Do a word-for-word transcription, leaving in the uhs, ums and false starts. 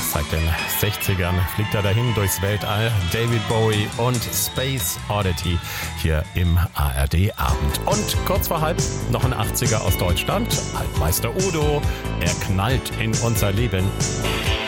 Seit den sechzigern fliegt er dahin durchs Weltall. David Bowie und Space Oddity hier im A R D-Abend. Und kurz vor halb noch ein achtziger aus Deutschland. Altmeister Udo, er knallt in unser Leben.